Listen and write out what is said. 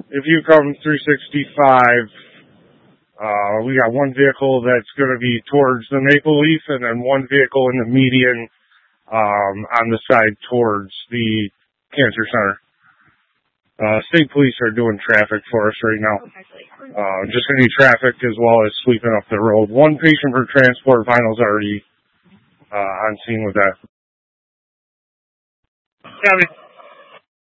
if you come 365, we got one vehicle that's going to be towards the Maple Leaf, and then one vehicle in the median on the side towards the Cancer Center. State police are doing traffic for us right now. Just any traffic as well as sweeping up the road. One patient per transport. Vinyl's already on scene with that. Copy.